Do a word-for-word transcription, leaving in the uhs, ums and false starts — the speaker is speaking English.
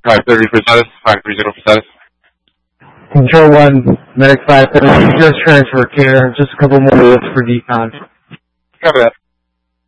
five thirty for status. five thirty for status. Control one, Medic five thirty, just transfer care. Just a couple more minutes for decon. Copy that.